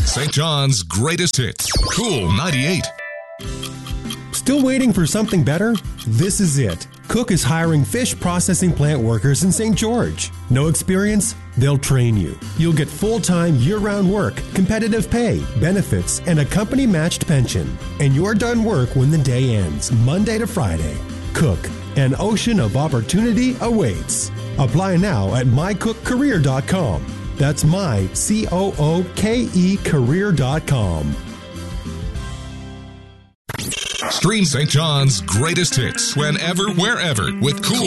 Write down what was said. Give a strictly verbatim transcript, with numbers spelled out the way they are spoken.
Saint John's greatest hits. Cool ninety-eight. Still waiting for something better? This is it. Cook is hiring fish processing plant workers in Saint George. No experience? They'll train you. You'll get full-time, year-round work, competitive pay, benefits, and a company-matched pension. And you're done work when the day ends, Monday to Friday. Cook, an ocean of opportunity awaits. Apply now at my cook career dot com. That's my, C O O K E, career dot com. Stream Saint John's greatest hits whenever, wherever with Cool